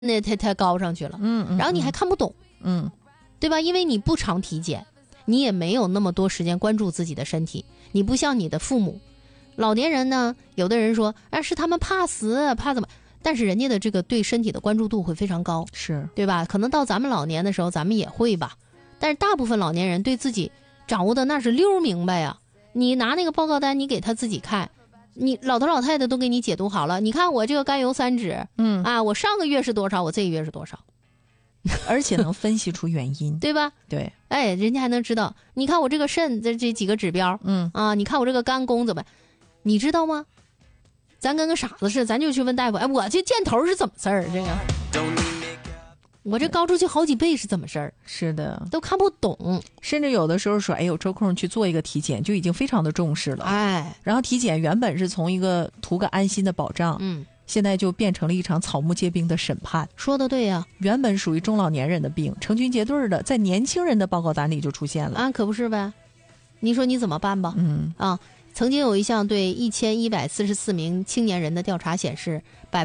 那太高上去了，然后你还看不懂，对吧？因为你不常体检，你也没有那么多时间关注自己的身体，你不像你的父母，老年人呢，有的人说，是他们怕死，怕怎么？但是人家的这个对身体的关注度会非常高， 是对吧？可能到咱们老年的时候，咱们也会吧，但是大部分老年人对自己掌握的那是溜明白呀。你拿那个报告单，你给他自己看，你老头老太太都给你解读好了。你看我这个甘油三酯，我上个月是多少，我这个月是多少， 而且能分析出原因， 对吧？ 对， 人家还能知道。你看我这个肾的这几个指标，你看我这个肝功怎么，你知道吗？咱跟个傻子似的，咱就去问大夫，我这箭头是怎么事儿？这个，我这高出去好几倍是怎么事儿？ 是的， 都看不懂。 甚至有的时候说，有抽空去做一个体检，就已经非常的重视了。然后体检原本是从一个图个安心的保障，现在就变成了一场草木皆兵的审判。 说的对呀， 原本属于中老年人的病，成群结队的在年轻人的报告单里就出现了。 可不是呗？你说你怎么办吧？曾经有一项对1144名青年人的调查显示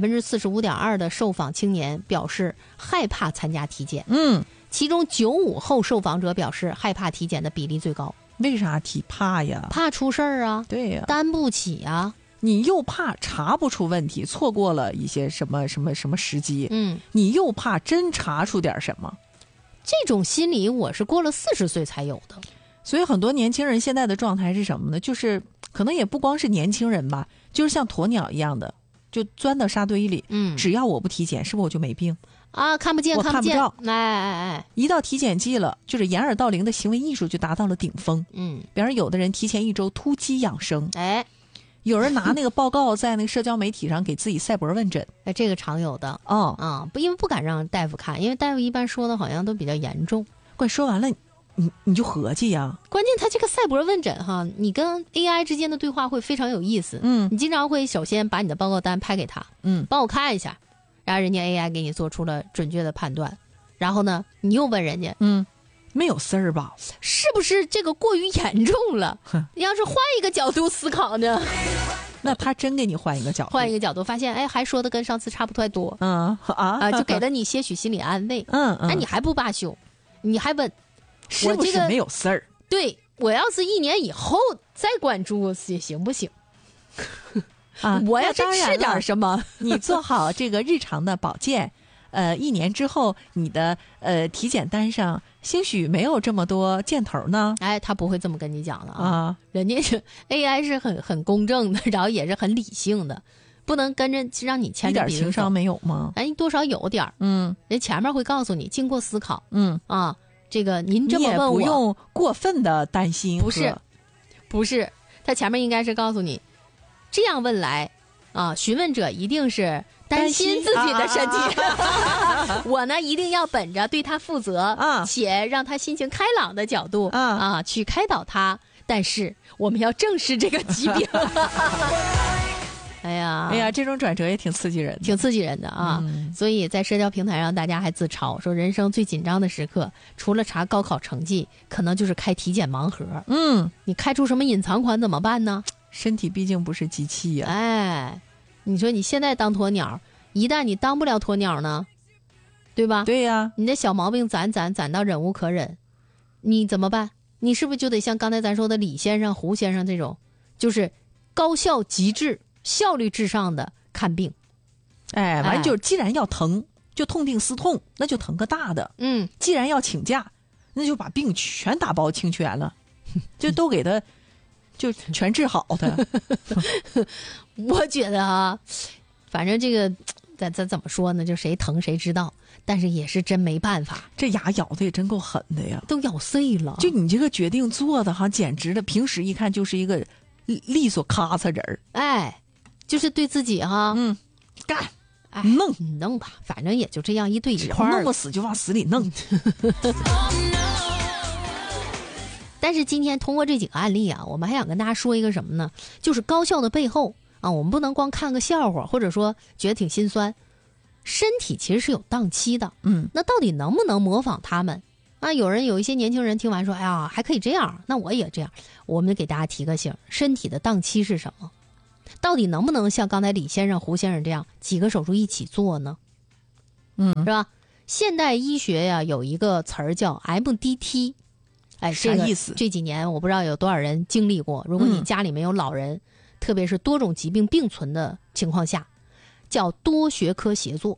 ，45.2%的受访青年表示害怕参加体检。其中95后受访者表示害怕体检的比例最高。 为啥怕呀？ 怕出事儿啊！ 对呀， 担不起啊！ 你又怕查不出问题，错过了一些什么时机。你又怕真查出点什么。 这种心理我是过了40岁才有的。 所以很多年轻人现在的状态是什么呢？就是可能也不光是年轻人吧，就是像鸵鸟一样的，就钻到沙堆里。只要我不体检，是不是我就没病啊？看不见， 我看不着。 一到体检季了，就是掩耳盗铃的行为艺术就达到了顶峰。比方说有的人提前1周突击养生，有人拿那个报告在那个社交媒体上给自己赛博问诊。 这个常有的。因为不敢让大夫看，因为大夫一般说的好像都比较严重。 快说完了。你就合计呀， 关键他这个赛博问诊哈，你跟 AI 之间的对话会非常有意思。你经常会首先把你的报告单拍给他，帮我看一下，然后人家 AI 给你做出了准确的判断，然后呢，你又问人家， 没有事儿吧？ 是不是这个过于严重了？你要是换一个角度思考呢？ 那他真给你换一个角度， 发现还说的跟上次差不太多，就给了你些许心理安慰。你还不罢休，你还问。 是不是没有事儿？ 对，我要是1年以后再关注也行不行？我要是吃点什么， 你做好这个日常的保健，1年之后你的体检单上兴许没有这么多箭头呢。 他不会这么跟你讲的啊，人家是 AI 是很公正的，然后也是很理性的，不能跟着让你牵着鼻子走。 一点情商没有吗？ 多少有点人前面会告诉你，经过思考，这个您这么问我， 你也不用过分的担心。 不是，他前面应该是告诉你，这样问来询问者一定是担心自己的身体。我呢一定要本着对他负责且让他心情开朗的角度去开导他，但是我们要正视这个疾病。哎呀， 这种转折也挺刺激人的啊！所以在社交平台上，大家还自嘲说，人生最紧张的时刻，除了查高考成绩，可能就是开体检盲盒。你开出什么隐藏款怎么办呢？ 身体毕竟不是机器呀。 你说你现在当鸵鸟，一旦你当不了鸵鸟呢，对吧？ 对呀， 你的小毛病攒到忍无可忍，你怎么办？你是不是就得像刚才咱说的李先生、胡先生这种，就是高效极致、效率至上的看病？ 完就是既然要疼，就痛定思痛，那就疼个大的。既然要请假，那就把病全打包清全了，就都给他就全治好的。 我觉得反正这个咱怎么说呢？就谁疼谁知道，但是也是真没办法。 这牙咬的也真够狠的呀， 都咬碎了。 就你这个决定做的简直的，平时一看就是一个利索咔嚓人儿。 就是对自己干。 弄吧，反正也就这样一对一块儿， 弄不死就往死里弄。 但是今天通过这几个案例我们还想跟大家说一个什么呢？就是高效的背后我们不能光看个笑话，或者说觉得挺心酸。身体其实是有档期的，那到底能不能模仿他们有一些年轻人听完说，哎呀，还可以这样，那我也这样。我们给大家提个醒，身体的档期是什么？到底能不能像刚才李先生、胡先生这样几个手术一起做呢？ 是吧？现代医学呀有一个词儿叫 MDT， 哎， 啥意思？ 这几年我不知道有多少人经历过。如果你家里面有老人，特别是多种疾病并存的情况下，叫多学科协作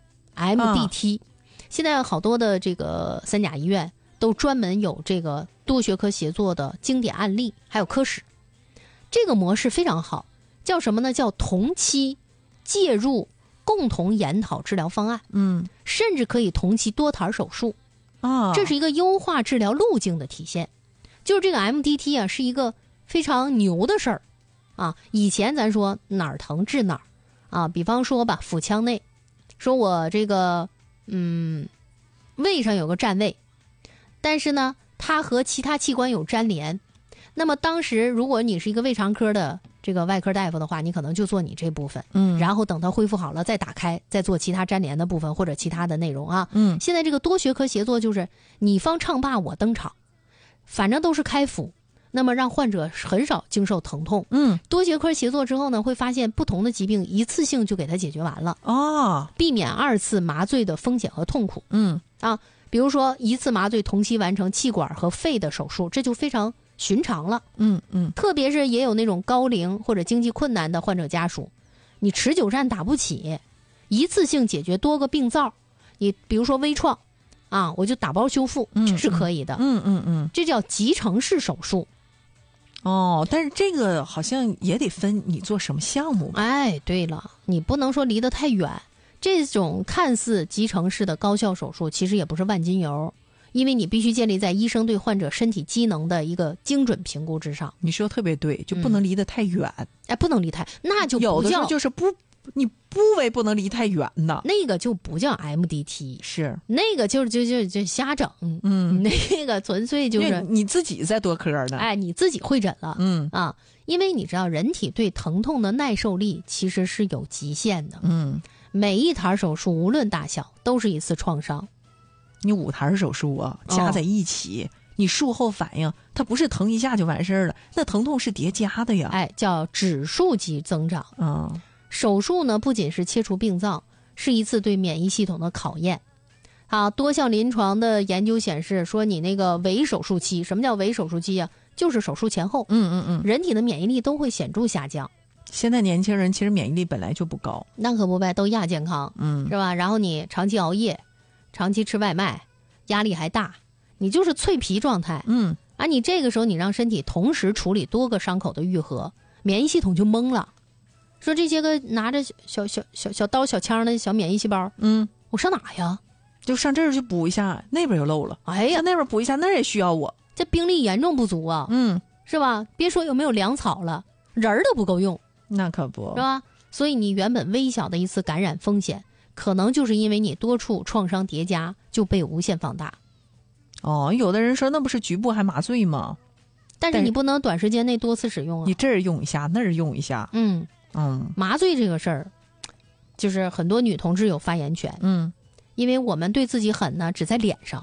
MDT。现在有好多的这个三甲医院都专门有这个多学科协作的经典案例，还有科室。这个模式非常好，叫什么呢？叫同期介入，共同研讨治疗方案。甚至可以同期多台手术。这是一个优化治疗路径的体现。就是这个 MDT 啊，是一个非常牛的事儿啊。以前咱说哪儿疼治哪儿啊，比方说吧，腹腔内，说我这个胃上有个占位，但是呢它和其他器官有粘连，那么当时如果你是一个胃肠科的这个外科大夫的话，你可能就做你这部分，然后等它恢复好了再打开，再做其他粘连的部分或者其他的内容啊。现在这个多学科协作就是你方唱罢我登场，反正都是开腹，那么让患者很少经受疼痛。多学科协作之后呢，会发现不同的疾病一次性就给它解决完了避免二次麻醉的风险和痛苦。比如说一次麻醉同期完成气管和肺的手术，这就非常寻常了。特别是也有那种高龄或者经济困难的患者家属，你持久战打不起，一次性解决多个病灶，你比如说微创啊，我就打包修复，这是可以的。这叫集成式手术。 但是这个好像也得分你做什么项目。 哎，对了，你不能说离得太远。这种看似集成式的高效手术其实也不是万金油，因为你必须建立在医生对患者身体机能的一个精准评估之上。 你说特别对，就不能离得太远。 不能离太，那就不叫， 有的时候就是你部位不能离太远呢， 那个就不叫 MDT， 是那个就瞎整。那个纯粹就是你自己在多科呢。 你自己会诊了。因为你知道人体对疼痛的耐受力其实是有极限的。每一台手术无论大小都是一次创伤。 你5台手术啊加在一起，你术后反应它不是疼一下就完事儿了，那疼痛是叠加的呀。 叫指数级增长。手术呢不仅是切除病灶，是一次对免疫系统的考验。多项临床的研究显示说，你那个伪手术期，什么叫伪手术期啊？就是手术前后，人体的免疫力都会显著下降。 现在年轻人其实免疫力本来就不高， 那可不呗，都亚健康，是吧？然后你长期熬夜，长期吃外卖，压力还大，你就是脆皮状态。你这个时候你让身体同时处理多个伤口的愈合，免疫系统就懵了。说这些个拿着小刀小枪的小免疫细胞，我上哪呀？ 就上这儿去补一下，那边又漏了。上那边补一下，那儿也需要我。 这兵力严重不足啊。是吧？别说有没有粮草了，人儿都不够用。 那可不是吧？所以你原本微小的一次感染风险，可能就是因为你多处创伤叠加就被无限放大。 有的人说那不是局部还麻醉吗？ 但是你不能短时间内多次使用啊。 你这儿用一下，那儿用一下。 麻醉这个事儿，就是很多女同志有发言权。因为我们对自己狠呢，只在脸上。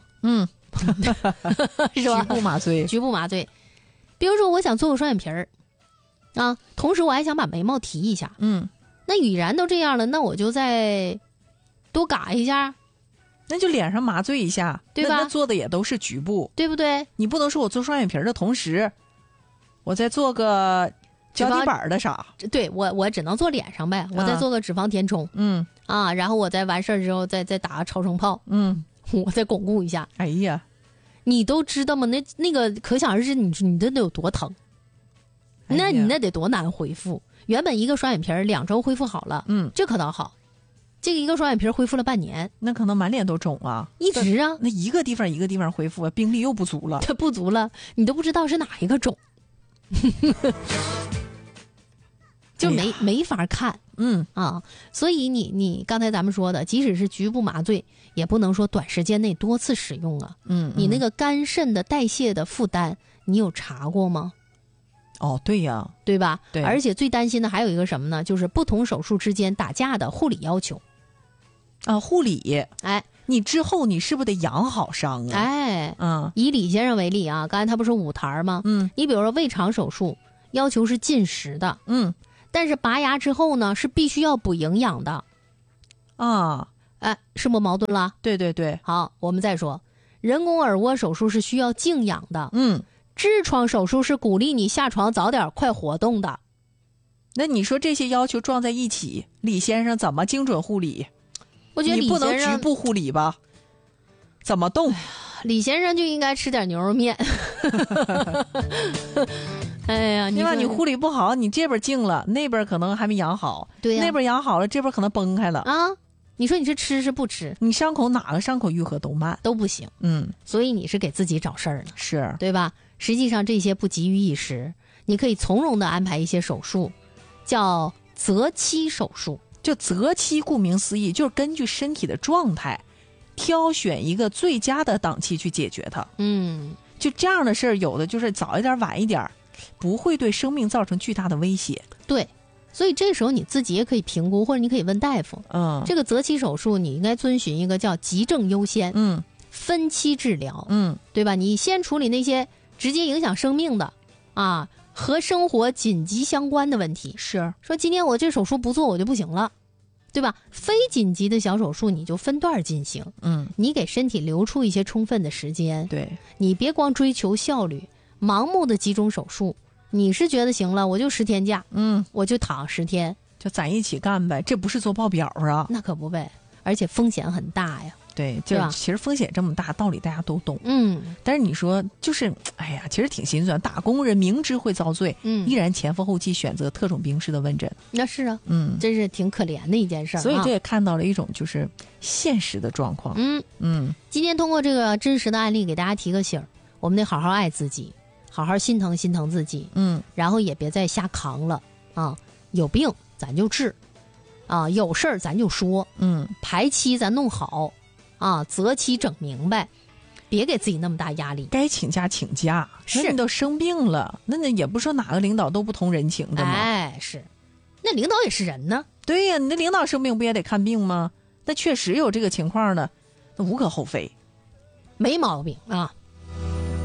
是吧？ 局部麻醉， 局部麻醉。比如说，我想做个双眼皮儿。同时我还想把眉毛提一下。那已然都这样了，那我就再多嘎一下， 那就脸上麻醉一下， 对吧？ 那做的也都是局部， 对不对？ 你不能说我做双眼皮的同时，我再做个脚底板的啥？ 对，我只能做脸上呗，我再做个脂肪填充。然后我再完事儿之后再打个超声炮。我再巩固一下。 哎呀， 你都知道吗？那个可想而知，你真的有多疼。那你那得多难恢复？原本一个双眼皮2周恢复好了，这可倒好。这个一个双眼皮恢复了半年， 那可能满脸都肿啊， 一直啊， 那一个地方一个地方恢复，兵力又不足了。 这不足了，你都不知道是哪一个肿，就没法看。所以你刚才咱们说的，即使是局部麻醉，也不能说短时间内多次使用啊。你那个肝肾的代谢的负担，你有查过吗？ 对呀， 对吧？ 对。 而且最担心的还有一个什么呢？就是不同手术之间打架的护理要求。 护理，你之后你是不是得养好伤啊？ 以李先生为例啊，刚才他不是5台吗？你比如说胃肠手术，要求是禁食的。但是拔牙之后呢，是必须要补营养的。 哎，是不是矛盾了？ 对对对。 好，我们再说，人工耳蜗手术是需要静养的，痔疮手术是鼓励你下床早点快活动的。 那你说这些要求撞在一起，李先生怎么精准护理？ 我觉得你不能局部护理吧？怎么动？ 李先生就应该吃点牛肉面。哎呀， 你护理不好，你这边静了，那边可能还没养好。 对呀， 那边养好了，这边可能崩开了啊。你说你是吃是不吃？ 你伤口哪个伤口愈合都慢， 都不行。所以你是给自己找事儿呢， 是对吧？实际上这些不急于一时，你可以从容的安排一些手术，叫择期手术。 就择期，顾名思义，就是根据身体的状态，挑选一个最佳的档期去解决它。就这样的事儿，有的就是早一点晚一点，不会对生命造成巨大的威胁。 对，所以这时候你自己也可以评估，或者你可以问大夫，这个择期手术你应该遵循一个叫急症优先，分期治疗，对吧？你先处理那些直接影响生命的啊，和生活紧急相关的问题。 是说今天我这手术不做我就不行了，对吧？非紧急的小手术你就分段进行，你给身体留出一些充分的时间。 对， 你别光追求效率，盲目的集中手术。你是觉得行了，我就10天假，我就躺10天， 就咱一起干呗，这不是做报表啊？ 那可不呗，而且风险很大呀。 对，就其实风险这么大，道理大家都懂。但是你说就是，哎呀，其实挺心酸。打工人明知会遭罪，依然前赴后继选择特种兵式的问诊。 那是啊，真是挺可怜的一件事儿。 所以这也看到了一种就是现实的状况。 今天通过这个真实的案例给大家提个醒，我们得好好爱自己，好好心疼自己。然后也别再瞎扛了啊！有病咱就治，啊，有事儿咱就说，排期咱弄好。啊，择期整明白，别给自己那么大压力。 该请假请假，是你都生病了，那也不说哪个领导都不通人情的吗？ 哎，是，那领导也是人呢。 对呀，你的领导生病不也得看病吗？那确实有这个情况的，那无可厚非， 没毛病啊。